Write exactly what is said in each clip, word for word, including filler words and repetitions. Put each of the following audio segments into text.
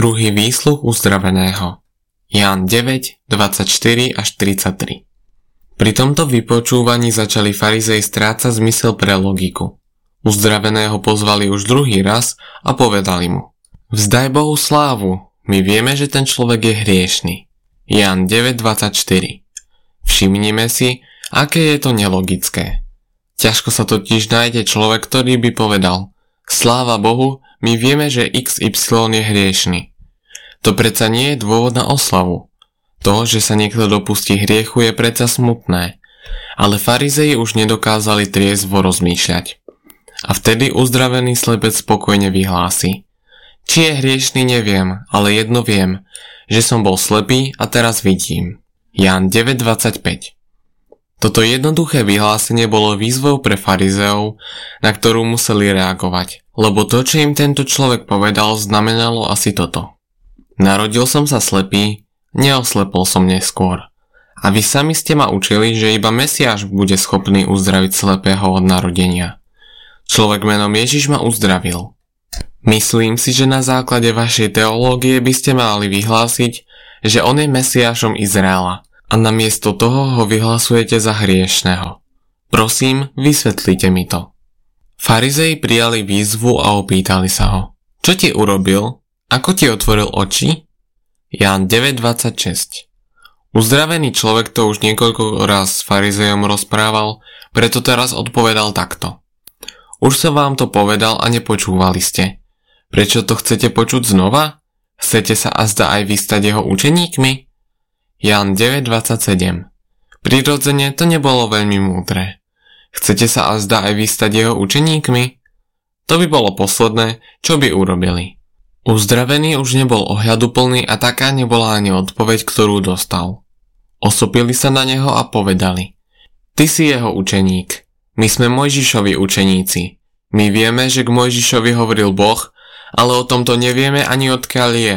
Druhý výsluch uzdraveného. Ján deväť, dvadsaťštyri až tridsaťtri. Pri tomto vypočúvaní začali farizei strácať zmysel pre logiku. Uzdraveného pozvali už druhý raz a povedali mu: Vzdaj Bohu slávu, my vieme, že ten človek je hriešny. Ján deväť, dvadsaťštyri. Všimnime si, aké je to nelogické. Ťažko sa totiž nájde človek, ktorý by povedal: Sláva Bohu, my vieme, že iks ypsilon je hriešny. To predsa nie je dôvod na oslavu. To, že sa niekto dopustí hriechu, je predsa smutné. Ale farizei už nedokázali triezvo rozmýšľať. A vtedy uzdravený slepec spokojne vyhlási: Či je hriešny, neviem, ale jedno viem, že som bol slepý a teraz vidím. Ján deväť, dvadsaťpäť. Toto jednoduché vyhlásenie bolo výzvou pre farizeov, na ktorú museli reagovať, lebo to, čo im tento človek povedal, znamenalo asi toto: Narodil som sa slepý, neoslepol som neskôr. A vy sami ste ma učili, že iba Mesiáš bude schopný uzdraviť slepého od narodenia. Človek menom Ježiš ma uzdravil. Myslím si, že na základe vašej teológie by ste mali vyhlásiť, že on je Mesiášom Izraela, a namiesto toho ho vyhlasujete za hriešného. Prosím, vysvetlite mi to. Farizei prijali výzvu a opýtali sa ho: Čo ti urobil? Ako ti otvoril oči? Ján deväť, dvadsaťšesť. Uzdravený človek to už niekoľko raz s farizejom rozprával, preto teraz odpovedal takto: Už som vám to povedal a nepočúvali ste. Prečo to chcete počuť znova? Chcete sa azda aj vy stať jeho učeníkmi? Ján deväť, dvadsaťsedem. Prirodzene to nebolo veľmi múdre. Chcete sa azda aj vy stať jeho učeníkmi? To by bolo posledné, čo by urobili. Uzdravený už nebol ohľaduplný a taká nebola ani odpoveď, ktorú dostal. Osopili sa na neho a povedali: Ty si jeho učeník, my sme Mojžišovi učeníci. My vieme, že k Mojžišovi hovoril Boh, ale o tomto nevieme ani odkiaľ je.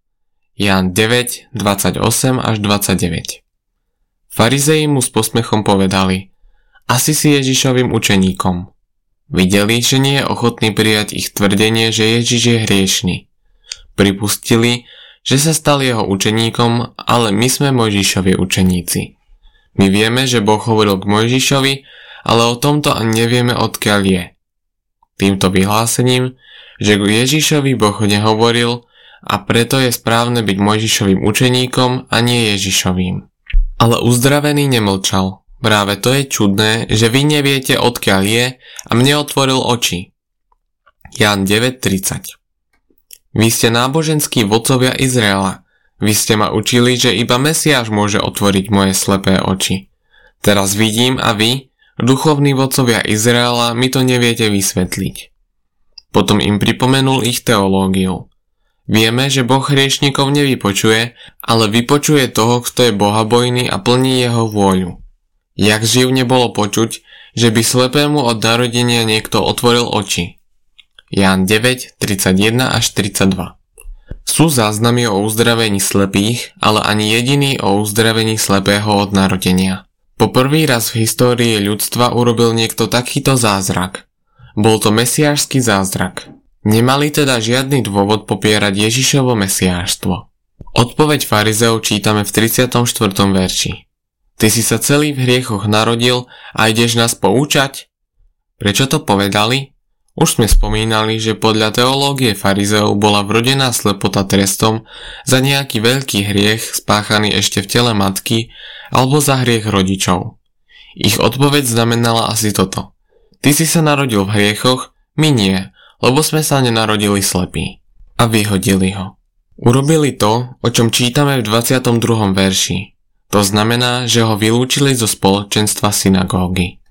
Ján deväť, dvadsaťosem až dvadsaťdeväť. Farizei mu s posmechom povedali: Asi si Ježišovým učeníkom. Videli, že nie je ochotný prijať ich tvrdenie, že Ježiš je hriešny. Pripustili, že sa stal jeho učeníkom, ale my sme Mojžišovi učeníci. My vieme, že Boh hovoril k Mojžišovi, ale o tomto ani nevieme, odkiaľ je. Týmto vyhlásením, že k Ježišovi Boh nehovoril, a preto je správne byť Mojžišovým učeníkom a nie Ježišovým. Ale uzdravený nemlčal. Práve to je čudné, že vy neviete, odkiaľ je, a mne otvoril oči. Ján deväť, tridsať. Vy ste náboženskí vodcovia Izraela. Vy ste ma učili, že iba Mesiáš môže otvoriť moje slepé oči. Teraz vidím a vy, duchovní vodcovia Izraela, mi to neviete vysvetliť. Potom im pripomenul ich teológiu. Vieme, že Boh hriešnikov nevypočuje, ale vypočuje toho, kto je bohabojný a plní jeho vôľu. Jak živ nebolo počuť, že by slepému od narodenia niekto otvoril oči. Ján deväť, tridsaťjeden až tridsaťdva. Sú záznamy o uzdravení slepých, ale ani jediný o uzdravení slepého od narodenia. Po prvý raz v histórii ľudstva urobil niekto takýto zázrak. Bol to mesiášsky zázrak. Nemali teda žiadny dôvod popierať Ježišovo mesiášstvo. Odpoveď farizeov čítame v tridsiatom štvrtom verši. Ty si sa celý v hriechoch narodil a ideš nás poučať? Prečo to povedali? Už sme spomínali, že podľa teológie farizeov bola vrodená slepota trestom za nejaký veľký hriech spáchaný ešte v tele matky alebo za hriech rodičov. Ich odpoveď znamenala asi toto. Ty si sa narodil v hriechoch, my nie, lebo sme sa nenarodili slepí. A vyhodili ho. Urobili to, o čom čítame v dvadsiatom druhom verši. To znamená, že ho vylúčili zo spoločenstva synagógy.